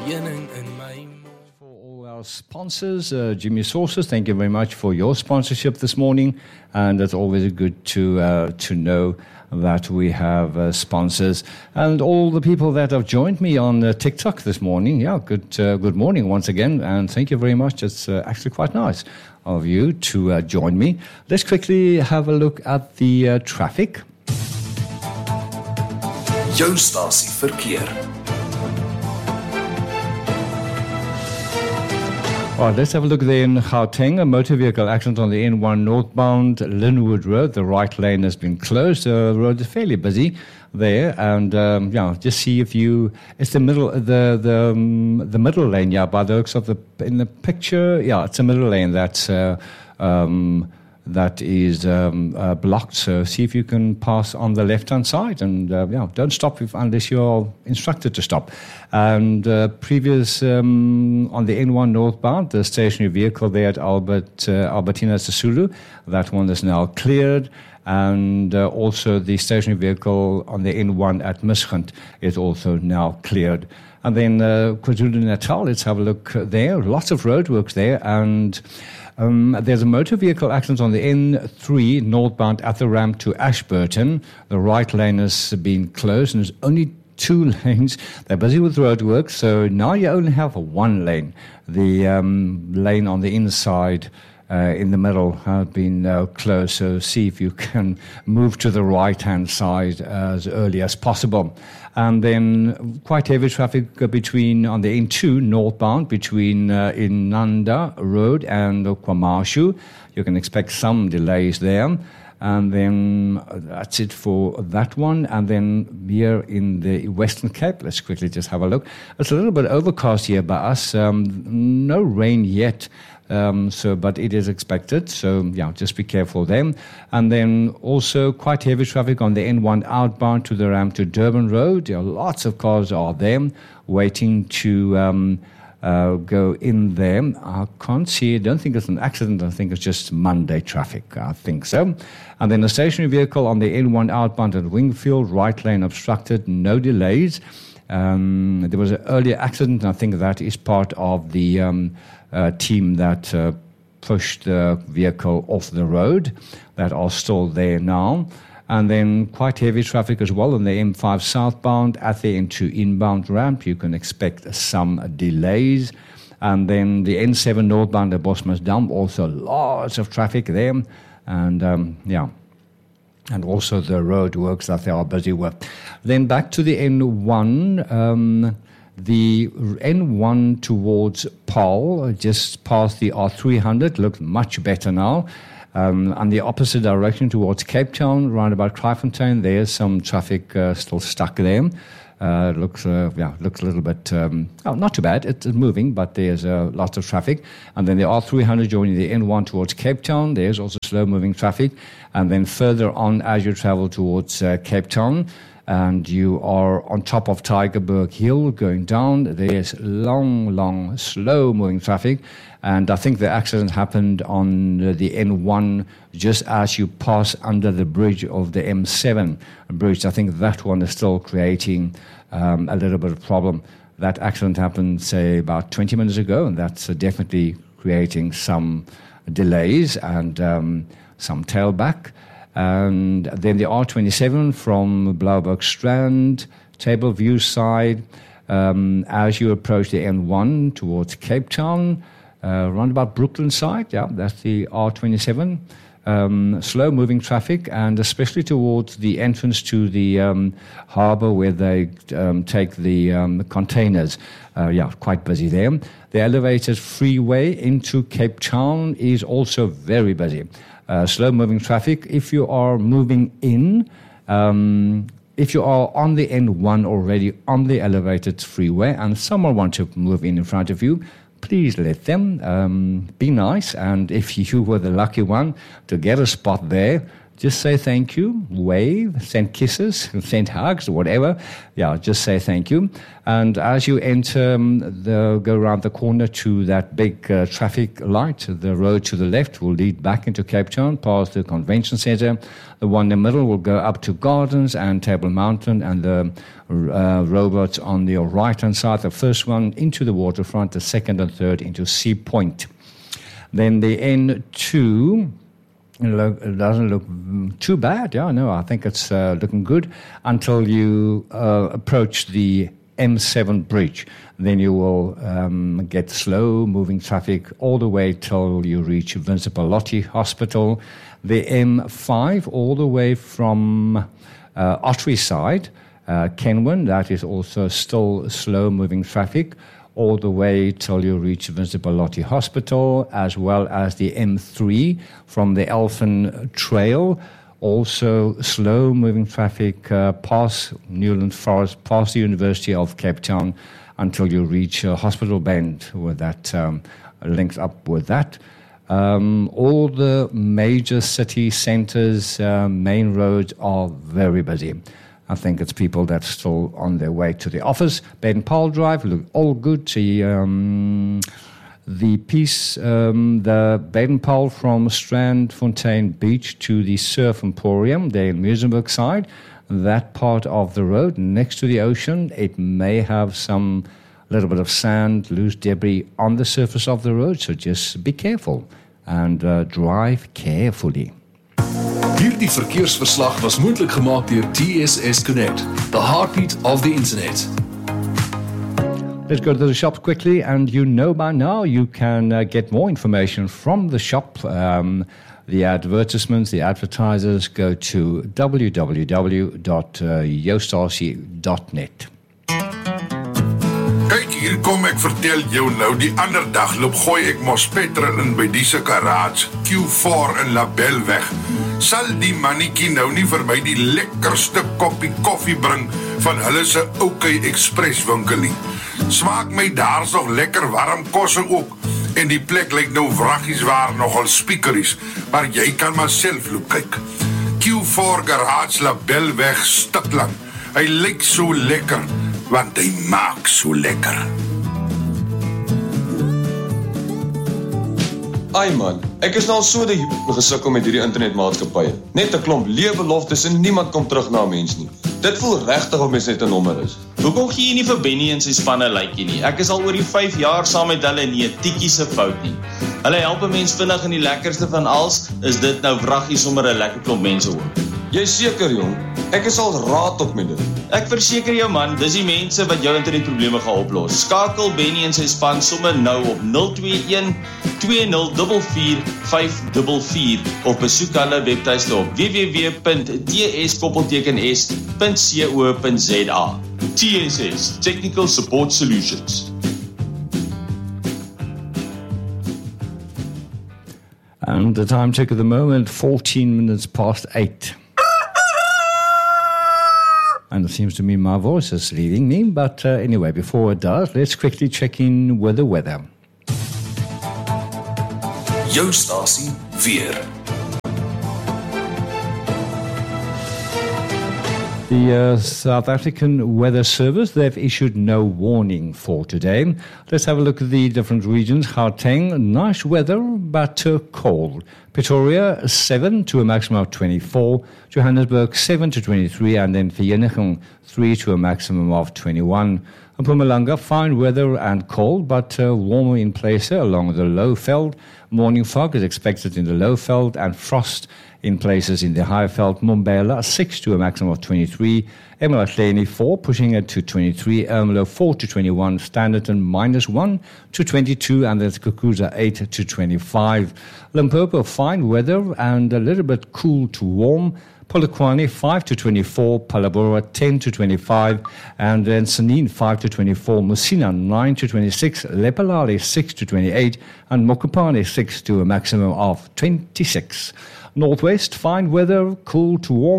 For all our sponsors, Jimmy Sauces, thank you very much for your sponsorship this morning. And it's always good to know that we have sponsors. And all the people that have joined me on TikTok this morning, good morning once again. And thank you very much. It's actually quite nice of you to join me. Let's quickly have a look at the traffic. Jou stasie verkeer. All right, let's have a look there in Gauteng. A motor vehicle accident on the N1 northbound Linwood Road. The right lane has been closed. The road is fairly busy there, and just see if you. It's the middle, the middle lane. Yeah, by the looks of in the picture, yeah, it's a middle lane that is blocked. So see if you can pass on the left-hand side, and don't stop unless you're instructed to stop. And previous on the N1 northbound, the stationary vehicle there at Albertina Sisulu, that one is now cleared. And also the stationary vehicle on the N1 at Mischent is also now cleared. And then KwaZulu-Natal, let's have a look there. Lots of roadworks there, and there's a motor vehicle accident on the N3 northbound at the ramp to Ashburton. The right lane has been closed, and there's only 2 lanes. They're busy with roadworks, so now you only have 1 lane. The lane on the inside in the middle has been closed, so see if you can move to the right-hand side as early as possible. And then quite heavy traffic on the N2 northbound between Inanda Road and Kwamashu. You can expect some delays there. And then that's it for that one. And then here in the Western Cape, let's quickly just have a look. It's a little bit overcast here by us. No rain yet. But it is expected, so just be careful then. And then also quite heavy traffic on the N1 outbound to the ramp to Durban Road. Lots of cars are there waiting to go in there. I can't see it. I don't think it's an accident. I think it's just Monday traffic. I think so. And then a stationary vehicle on the N1 outbound at Wingfield, right lane obstructed, no delays. There was an earlier accident, and I think that is part of the team that pushed the vehicle off the road that are still there now. And then quite heavy traffic as well on the M5 southbound at the N2 inbound ramp. You can expect some delays. And then the N7 northbound at Bosmasdam, also lots of traffic there. And and also the road works that they are busy with. Then back to the N1, the N1 towards Paarl, just past the R300, looks much better now. And the opposite direction towards Cape Town, round about Kraaifontein, there's some traffic still stuck there. Looks a little bit, not too bad. It's moving, but there's lots of traffic. And then the R300 joining the N1 towards Cape Town. There's also slow-moving traffic. And then further on, as you travel towards Cape Town, and you are on top of Tygerberg Hill going down, there's long, slow-moving traffic. And I think the accident happened on the N1 just as you pass under the bridge of the M7 bridge. I think that one is still creating a little bit of problem. That accident happened, say, about 20 minutes ago, and that's definitely creating some delays and some tailback. And then the R27 from Blouberg Strand, Table View side, as you approach the N1 towards Cape Town, round about Brooklyn side, that's the R27. Slow-moving traffic, and especially towards the entrance to the harbour where they take the containers. Quite busy there. The elevated freeway into Cape Town is also very busy. Slow-moving traffic. If you are moving in, if you are on the N1 already on the elevated freeway and someone wants to move in front of you, please let them. Be nice, and if you were the lucky one to get a spot there, just say thank you, wave, send kisses, send hugs, or whatever. Yeah, just say thank you. And as you enter, go around the corner to that big traffic light, the road to the left will lead back into Cape Town, past the convention center. The one in the middle will go up to Gardens and Table Mountain, and the robots on the right-hand side, the first one into the waterfront, the second and third into Sea Point. Then the N2, it doesn't look too bad. Yeah, no, I think it's looking good until you approach the M7 bridge. Then you will get slow-moving traffic all the way till you reach Vincipalotti Hospital. The M5 all the way from Ottery side, Kenwyn, that is also still slow-moving traffic, all the way till you reach Vincipalotti Hospital, as well as the M3 from the Elfin Trail, also slow-moving traffic past Newland Forest, past the University of Cape Town, until you reach Hospital Bend, where that links up with that. All the major city centres, main roads are very busy. I think it's people that's still on their way to the office. Baden-Powell Drive, look all good. The piece, the Baden-Powell from Strandfontein Beach to the Surf Emporium, there in Muizenberg side, that part of the road next to the ocean, it may have some little bit of sand, loose debris on the surface of the road, so just be careful and drive carefully. Hierdie verkeersverslag was moontlik gemaak deur TSS Connect, the heartbeat of the internet. Let's go to the shops quickly, and you know by now you can get more information from the shop. The advertisements, the advertisers, go to www.joostarcy.net. Kyk, hier kom ek vertel jou nou, die ander dag loop gooi ek mos petrol in by die se garage, Q4 in Labelweg. Sal die mannetjie nou nie vir my die lekkerste koppie koffie bring van hulle se OK Express winkel nie. Smaak my daar's nog lekker warm kosse ook, en die plek lyk nou wraggies waar nogal speakeries, maar jy kan maar self loop kyk. Q4 Garage Labelweg Stiklang. Hy lyk so lekker, want hy maak so lekker. Ai man, ek is nou al so gesukkel met hierdie internetmaatskappye. Net 'n klomp leebeloftes en niemand kom terug na 'n mens nie. Dit voel regtig of mens net 'n nommer is. Hoekom gee jy nie vir Benny en sy spanne likeie nie? Ek is al oor die 5 jaar saam met hulle en nie 'n tikkie se fout nie. Hulle help 'n mens vinnig en die lekkerste van alles is dit nou wraggies sommer 'n lekker klomp mense ook. Jy seker jong, ek is al raad op met dit. Ek verseker jou man, dis die mense wat jou internetprobleme gaan oplos. Skakel Benny en sy span sommer nou op 021 2044 544 of besoek hulle webtuiste op www.ts.co.za. TSS, Technical Support Solutions. And the time check at the moment, 14 minutes past 8. And it seems to me my voice is leaving me. But anyway, before it does, let's quickly check in with the weather. Jou stasie weer. The South African Weather Service, they've issued no warning for today. Let's have a look at the different regions. Gauteng, nice weather, but cold. Pretoria, 7 to a maximum of 24. Johannesburg, 7 to 23. And then Vereeniging, 3 to a maximum of 21. Mpumalanga, fine weather and cold, but warmer in places along the Lowveld. Morning fog is expected in the Lowveld and frost in places in the Highveld. Mbombela, 6 to a maximum of 23. eMalahleni, 4, pushing it to 23. Ermelo, 4 to 21. Standerton, -1 to 22. And there's Kukuza, 8 to 25. Limpopo, fine weather and a little bit cool to warm. Polokwane, 5 to 24. Palabora, 10 to 25. And then Sanin, 5 to 24. Musina, 9 to 26. Lepalale, 6 to 28. And Mokopane, 6 to a maximum of 26. Northwest, fine weather, cool to warm.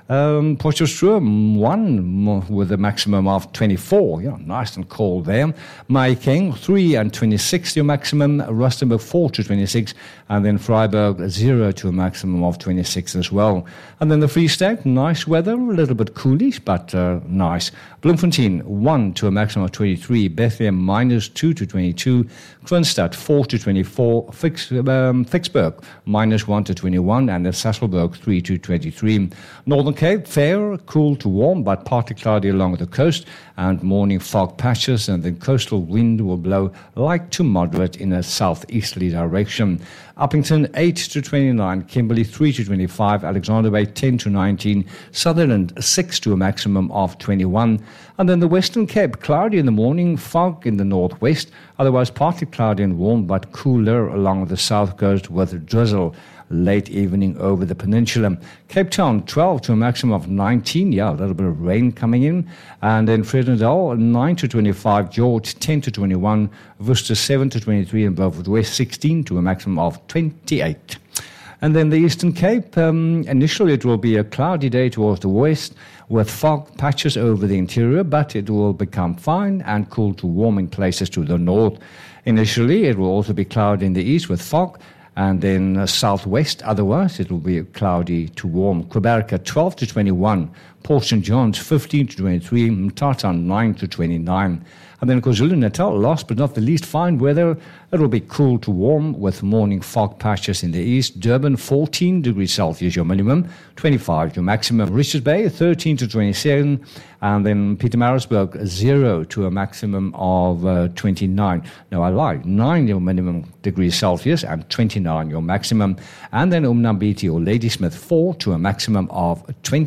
Potchefstroom 1 with a maximum of 24. Yeah, nice and cold there. Mahikeng 3 and 26 to a maximum. Rustenburg 4 to 26. And then Freiburg 0 to a maximum of 26 as well. And then the Free State, nice weather, a little bit coolish, but nice. Bloemfontein 1 to a maximum of 23. Bethlehem -2 to 22. Kroonstad 4 to 24. Vicksburg -1 to 21. And then Sasolburg 3 to 23. Northern Cape, fair, cool to warm, but partly cloudy along the coast, and morning fog patches, and then coastal wind will blow light to moderate in a southeasterly direction. Uppington 8 to 29, Kimberley 3 to 25, Alexander Bay 10 to 19, Sutherland 6 to a maximum of 21, and then the Western Cape, cloudy in the morning, fog in the northwest, otherwise partly cloudy and warm, but cooler along the south coast with drizzle late evening over the peninsula. Cape Town 12 to a maximum of 19, a little bit of rain coming in, and then Fredendal 9 to 25, George 10 to 21, Worcester 7 to 23, and Beaufort West 16 to a maximum of 28. And then the Eastern Cape, initially it will be a cloudy day towards the west with fog patches over the interior, but it will become fine and cool to warm in places to the north. Initially it will also be cloudy in the east with fog, and then southwest, otherwise it will be cloudy to warm. Quebec 12 to 21, Port St. John's 15 to 23, Mthatha 9 to 29. And then KwaZulu-Natal, last but not the least, fine weather. It will be cool to warm with morning fog patches in the east. Durban 14 degrees Celsius, your minimum, 25 your maximum. Richards Bay 13 to 27, and then Pietermaritzburg 0 to a maximum of 29. No, I lied, 9 your minimum degrees Celsius and 29 your maximum. And then Umnambiti or Ladysmith 4 to a maximum of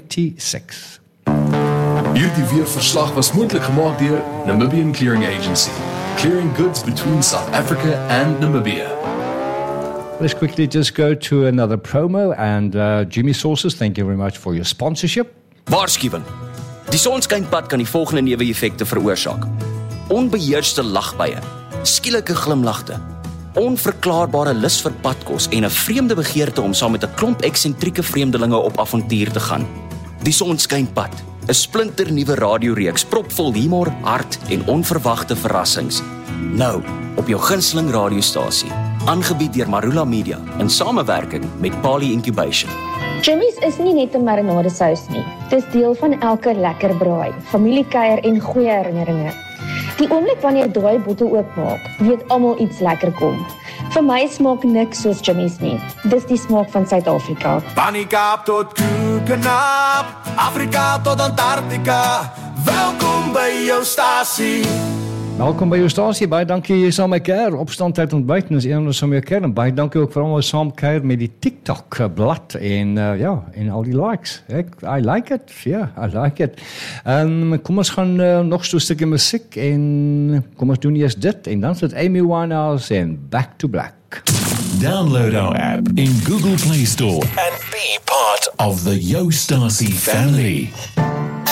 26. Hierdie weerverslag was moontlik gemaak deur Namibian Clearing Agency, clearing goods between South Africa and Namibia. Let's quickly just go to another promo, and Jimmy Sources, thank you very much for your sponsorship. Waarskuwing. Die sonskynpad kan die volgende neeweffekte veroorsaak: onbeheerste lagbuie, skielike glimlagte, onverklaarbare lus vir padkos en 'n vreemde begeerte om saam met 'n klomp eksentrieke vreemdelinge op avontuur te gaan. Die sonskynpad, 'n splinternuwe radioreeks propvol humor, hart en onverwagte verrassings. Nou, op jou gunsteling radiostasie, aangebied deur Marula Media in samewerking met Pali Incubation. Jimmy's is nie net 'n marinadesous nie. Dis deel van elke lekker braai, familiekuier en goeie herinneringe. Die oomblik wanneer daai bottel oopmaak, weet almal iets lekker kom. Vir my smaak niks soos Jimmy's nie. Dis die smaak van Suid-Afrika. Pannikaap tot Koekenaap, Afrika tot Antarktika. Welkom by jou stasie. Welkom by jou stasie, baie dankie jy saam met keer, opstand uit ontbyt, en is een saam met keer, en baie dankie ook vir almal saam keer met die TikTok blad, en en al die likes, I like it, I like it. Kom ons gaan nog so 'n stukkie musiek, en kom ons doen eers dit, en dan is dit Amy Winehouse en Back to Black. Download our app in Google Play Store and be part of the Yo Stasie family.